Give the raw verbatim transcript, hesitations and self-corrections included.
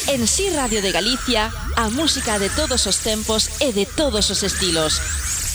En Si Radio de Galicia, a música de todos os tempos e de todos os estilos.